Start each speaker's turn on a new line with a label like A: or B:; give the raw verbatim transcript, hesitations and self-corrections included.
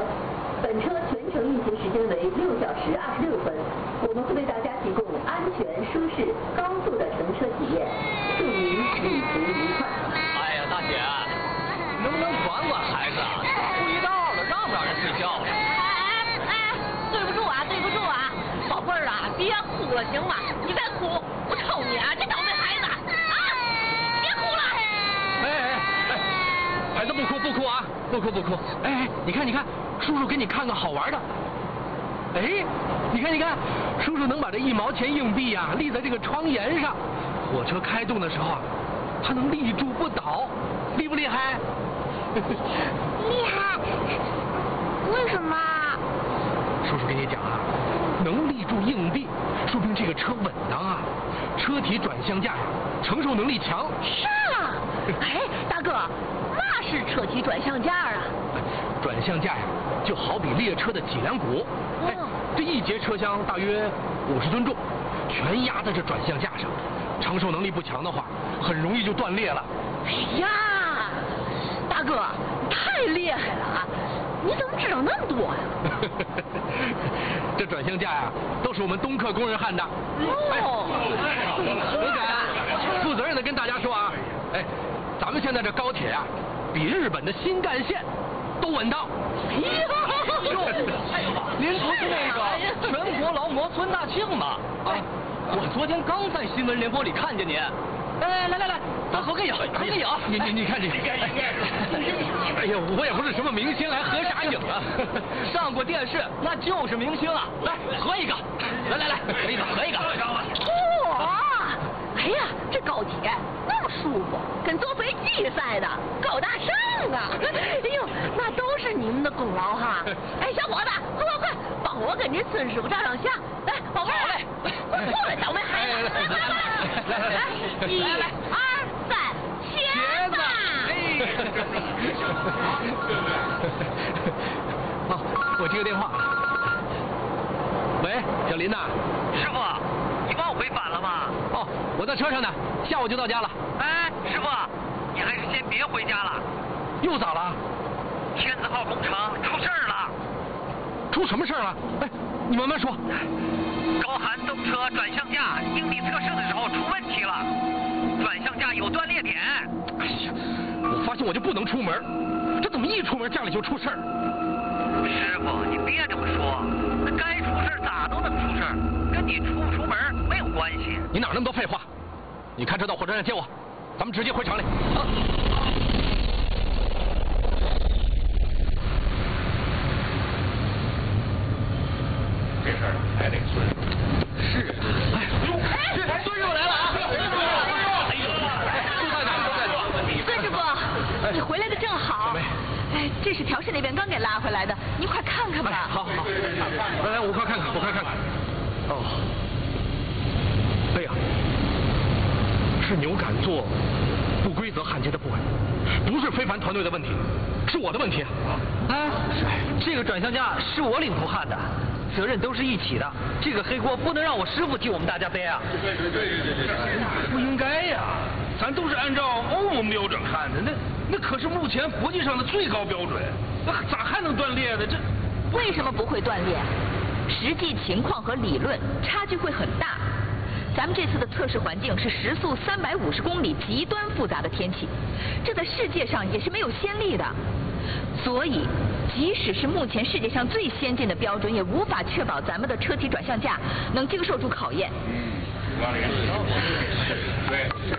A: 本车全程运行时间为六小时二十六分，我们会为大家提供安全、舒适、高速的乘车体验，祝您旅途愉快。
B: 哎呀，大姐，能不能管管孩子啊？初一到了，让不让人睡觉了？
C: 哎哎，对不住啊，对不住啊，宝贝儿啊，别哭了行吗？你再哭，我抽你啊！这倒霉孩子啊，别哭了！
D: 哎哎哎，孩子不哭不哭啊，不哭不哭。哎哎，你看你看，叔叔给你看个好玩的。哎，你看你看，叔叔能把这一毛钱硬币呀、啊、立在这个窗沿上，火车开动的时候啊，它能立住不倒，厉不厉害？
C: 厉害？为什么？
D: 叔叔跟你讲啊，能立住硬币，说明这个车稳当啊，车体转向架呀，承受能力强。
C: 是啊，哎，大哥，那是车体转向架啊。
D: 转向架呀，就好比列车的脊梁骨。哎，这一节车厢大约五十吨重，全压在这转向架上，承受能力不强的话，很容易就断裂了。
C: 哎呀，大哥，太厉害了啊！你怎么知道那么多呀？
D: 这转向架呀，都是我们东客工人焊的。
C: 哦，
D: 我敢负责任的跟大家说啊，哎，咱们现在这高铁呀，比日本的新干线都稳当。
C: 哎呀，
B: 您不是那个全国劳模孙大庆吗？啊，我昨天刚在新闻联播里看见您。哎，来来来，咱合个影，合个影。
D: 你你你看这个，哎呀，我也不是什么明星，来合啥影啊？
B: 上过电视，那就是明星啊！来，合一个，来来来，合一个，合一个。
C: 嚯！哎呀，这高铁那么舒服，跟坐飞机似的，高大上啊！哎呦，那都是你们的功劳哈！哎，小伙子，快快快，帮我跟这孙师傅照张相。来，宝贝儿，来，快过来，倒霉孩子，来来来，来，一、二、三，茄子！
D: 好，我接个电话。喂，小林呐。
E: 师傅，你往回返了吗？
D: 哦，我在车上呢，下午就到家了。
E: 哎，师傅，你还是先别回家了。
D: 又咋了？
E: 天字号工程出事儿了。
D: 出什么事儿了？哎，你慢慢说。
E: 高寒动车转向架应力测试的时候出问题了，转向架有断裂点。
D: 哎呀，我发现我就不能出门，这怎么一出门家里就出事儿？
E: 师傅，你别这么说，那该出事咋都能出事儿，跟你出不出门没有关系。
D: 你哪那么多废话？你开车到火车站接我，咱们直接回厂里。啊
F: 这事儿还得孙师傅。
D: 是啊，哎，哟，这孙师傅来了啊！哎呦，都在哪？都在哪？
C: 孙师傅，你回来的正好。哎，这是调试那边刚给拉回来的，您快看看吧。
D: 哎，好好好，来来，我快看看，我快看看。哦，对呀，是扭杆做不规则焊接的部位，不是非凡团队的问题，是我的问题。
B: 哎，这个转向架是我领头焊的。责任都是一起的，这个黑锅不能让我师傅替我们大家背啊！
F: 对对对对对对，不应该呀，咱都是按照欧盟标准焊的，那那可是目前国际上的最高标准，那咋还能断裂呢？这
C: 为什么不会断裂？实际情况和理论差距会很大。咱们这次的测试环境是时速三百五十公里极端复杂的天气，这在世界上也是没有先例的。所以，即使是目前世界上最先进的标准，也无法确保咱们的车体转向架能经受住考验。
F: 嗯，对。